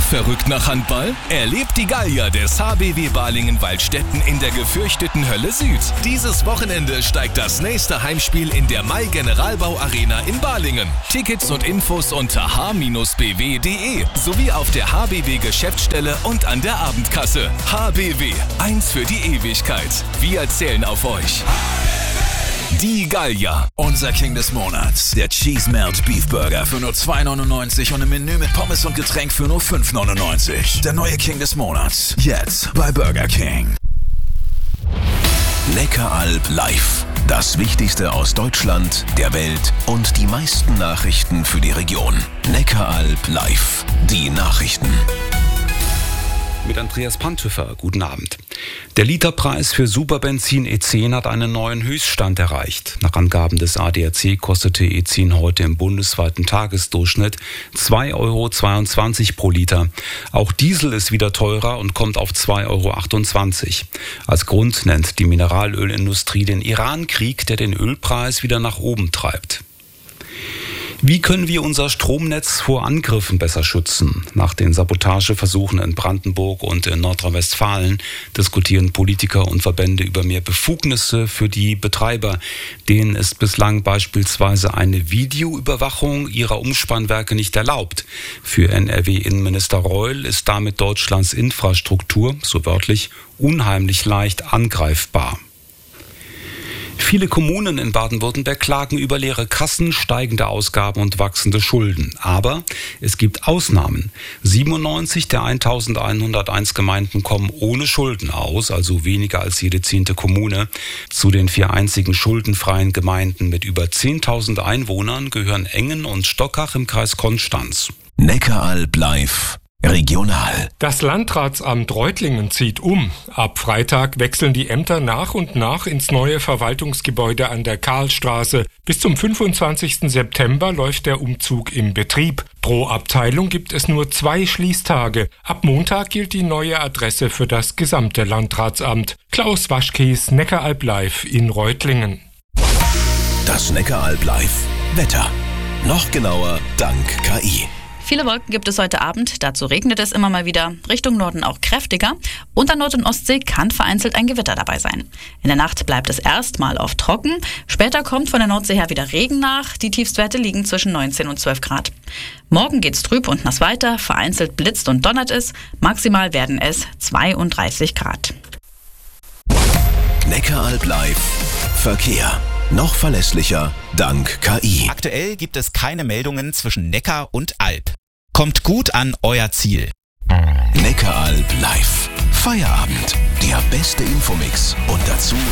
Verrückt nach Handball? Erlebt die Gallier des HBW Balingen-Waldstätten in der gefürchteten Hölle Süd. Dieses Wochenende steigt das nächste Heimspiel in der Mai Generalbau Arena in Balingen. Tickets und Infos unter h-bw.de sowie auf der HBW Geschäftsstelle und an der Abendkasse. HBW, eins für die Ewigkeit. Wir zählen auf euch. Die Gallier. Unser King des Monats. Der Cheese Melt Beef Burger für nur 2,99 und ein Menü mit Pommes und Getränk für nur 5,99. Der neue King des Monats. Jetzt bei Burger King. Neckaralb live. Das Wichtigste aus Deutschland, der Welt und die meisten Nachrichten für die Region. Neckaralb live. Die Nachrichten. Mit Andreas Panthöfer, guten Abend. Der Literpreis für Superbenzin E10 hat einen neuen Höchststand erreicht. Nach Angaben des ADAC kostete E10 heute im bundesweiten Tagesdurchschnitt 2,22 € pro Liter. Auch Diesel ist wieder teurer und kommt auf 2,28 €. Als Grund nennt die Mineralölindustrie den Iran-Krieg, der den Ölpreis wieder nach oben treibt. Wie können wir unser Stromnetz vor Angriffen besser schützen? Nach den Sabotageversuchen in Brandenburg und in Nordrhein-Westfalen diskutieren Politiker und Verbände über mehr Befugnisse für die Betreiber. Denen ist bislang beispielsweise eine Videoüberwachung ihrer Umspannwerke nicht erlaubt. Für NRW-Innenminister Reul ist damit Deutschlands Infrastruktur, so wörtlich, unheimlich leicht angreifbar. Viele Kommunen in Baden-Württemberg klagen über leere Kassen, steigende Ausgaben und wachsende Schulden. Aber es gibt Ausnahmen. 97 der 1101 Gemeinden kommen ohne Schulden aus, also weniger als jede 10. Kommune. Zu den 4 einzigen schuldenfreien Gemeinden mit über 10.000 Einwohnern gehören Engen und Stockach im Kreis Konstanz. Neckaralb live. Regional. Das Landratsamt Reutlingen zieht um. Ab Freitag wechseln die Ämter nach und nach ins neue Verwaltungsgebäude an der Karlstraße. Bis zum 25. September läuft der Umzug im Betrieb. Pro Abteilung gibt es nur 2 Schließtage. Ab Montag gilt die neue Adresse für das gesamte Landratsamt. Klaus Waschkies, Neckaralb live in Reutlingen. Das Neckaralb live. Wetter. Noch genauer dank KI. Viele Wolken gibt es heute Abend, dazu regnet es immer mal wieder, Richtung Norden auch kräftiger und an Nord- und Ostsee kann vereinzelt ein Gewitter dabei sein. In der Nacht bleibt es erstmal oft trocken, später kommt von der Nordsee her wieder Regen nach, die Tiefstwerte liegen zwischen 19 und 12 Grad. Morgen geht's trüb und nass weiter, vereinzelt blitzt und donnert es, maximal werden es 32 Grad. Neckaralb live. Verkehr. Noch verlässlicher dank KI. Aktuell gibt es keine Meldungen zwischen Neckar und Alb. Kommt gut an euer Ziel. Neckaralb live. Feierabend. Der beste Infomix. Und dazu